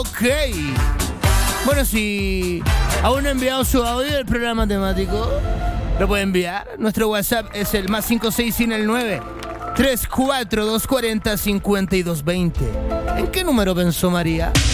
Ok. Bueno, si aún no ha enviado su audio del programa temático, lo puede enviar. Nuestro WhatsApp es el más 569 34 240 5220. ¿En qué número pensó María?